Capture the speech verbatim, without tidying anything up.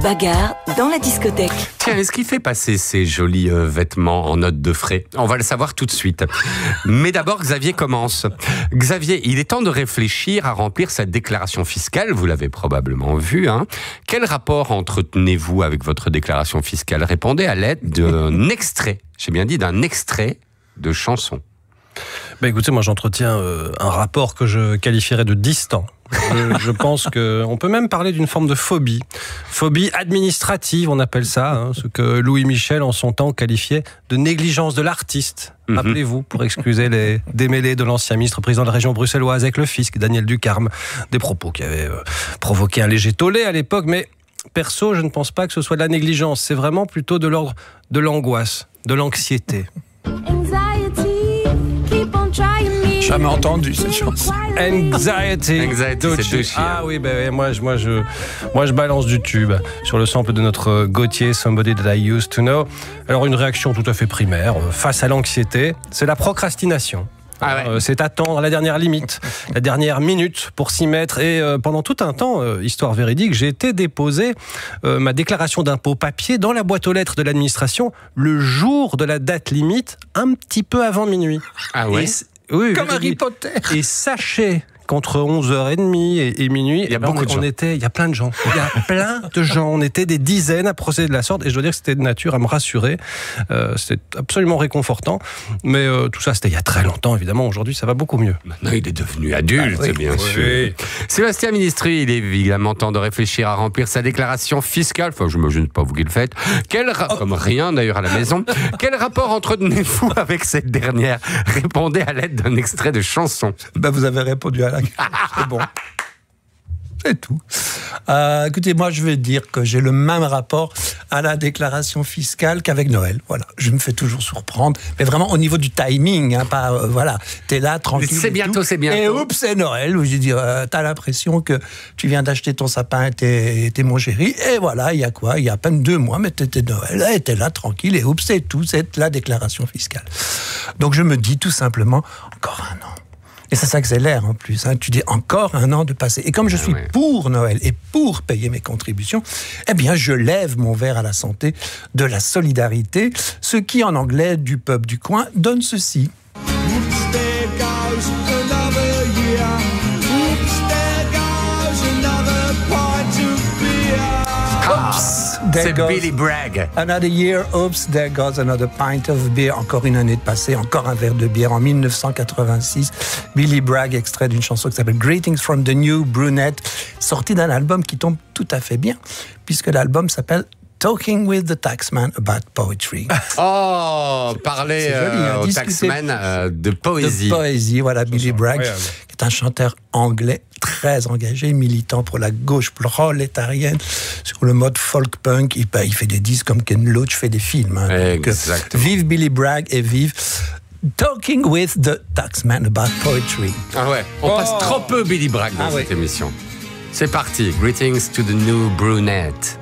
bagarre dans la discothèque. Tiens, est-ce qu'il fait passer ces jolis euh, vêtements en note de frais? On va le savoir tout de suite. Mais d'abord, Xavier commence. Xavier, il est temps de réfléchir à remplir sa déclaration fiscale. Vous l'avez probablement vu. Hein. Quel rapport entretenez-vous avec votre déclaration fiscale? Répondez à l'aide d'un extrait. J'ai bien dit d'un extrait de chanson. Ben écoutez, moi j'entretiens euh, un rapport que je qualifierais de distant. Je, je pense qu'on peut même parler d'une forme de phobie. Phobie administrative, on appelle ça, hein, ce que Louis Michel en son temps qualifiait de négligence de l'artiste. Mm-hmm. Rappelez-vous, pour excuser les démêlés de l'ancien ministre président de la région bruxelloise avec le fisc, Daniel Ducarme, des propos qui avaient euh, provoqué un léger tollé à l'époque, mais perso, je ne pense pas que ce soit de la négligence, c'est vraiment plutôt de l'ordre de l'angoisse, de l'anxiété. Jamais entendu cette chanson. Anxiety. Anxiety, c'est de chier. Ah oui, ben moi, je, moi, je, moi je balance du tube sur le sample de notre Gauthier, Somebody That I Used to Know. Alors une réaction tout à fait primaire face à l'anxiété, c'est la procrastination. Ah ouais. euh, c'est attendre la dernière limite, la dernière minute pour s'y mettre. Et euh, pendant tout un temps, euh, histoire véridique, j'ai été déposer euh, ma déclaration d'impôt papier dans la boîte aux lettres de l'administration le jour de la date limite, un petit peu avant minuit. Ah ouais. Et, oui, Comme oui, Harry oui. Potter. Et sachez qu'entre onze heures trente et, et minuit, il y a eh ben, beaucoup on, de gens. on était, il y a plein de gens. Il y a plein de gens. On était des dizaines à procéder de la sorte. Et je dois dire que c'était de nature à me rassurer. Euh, c'était absolument réconfortant. Mais euh, tout ça, c'était il y a très longtemps, évidemment. Aujourd'hui, ça va beaucoup mieux. Maintenant, il est devenu adulte, Ah oui, bien oui. sûr. Sébastien Ministry, il est évidemment temps de réfléchir à remplir sa déclaration fiscale. Enfin, je ne m'imagine pas vous qui le faites. Quel ra- oh. Comme rien, d'ailleurs, à la maison. Quel rapport entretenez-vous avec cette dernière? Répondez à l'aide d'un extrait de chanson. Ben, vous avez répondu à la question. C'est bon. C'est tout. Euh, écoutez, moi, je vais dire que j'ai le même rapport à la déclaration fiscale qu'avec Noël. Voilà, je me fais toujours surprendre, mais vraiment au niveau du timing, hein, pas euh, voilà. T'es là tranquille. C'est bientôt, c'est bientôt. Et oups, c'est Noël. Où je dis, euh, t'as l'impression que tu viens d'acheter ton sapin, t'es, t'es mon chéri. Et voilà, il y a quoi? Il y a à peine deux mois, mais t'étais Noël. Et t'es là tranquille. Et oups, c'est tout. C'est la déclaration fiscale. Donc je me dis tout simplement, encore un an. Et ça s'accélère en plus. Hein. Tu dis encore un an de passé. Et comme je suis ah ouais. pour Noël et pour payer mes contributions, eh bien, je lève mon verre à la santé de la solidarité, ce qui, en anglais, du peuple du coin, donne ceci. C'est Billy Bragg. Another year, oops, there goes another pint of beer. Encore une année de passé, encore un verre de bière. En dix-neuf cent quatre-vingt-six, Billy Bragg, extrait d'une chanson qui s'appelle Greetings from the New Brunette, sorti d'un album qui tombe tout à fait bien, puisque l'album s'appelle Talking with the Taxman About Poetry. Oh, parler euh, hein, au Taxman euh, de poésie. De poésie, voilà, Billy Bragg, qui est un chanteur anglais très engagé, militant pour la gauche prolétarienne, sur le mode folk-punk. Il, il fait des disques comme Ken Loach fait des films. Hein, exactement. Donc, vive Billy Bragg et vive Talking with the Taxman About Poetry. Ah ouais, on oh. passe trop peu Billy Bragg dans ah cette ouais. émission. C'est parti, Greetings to the New Brunette.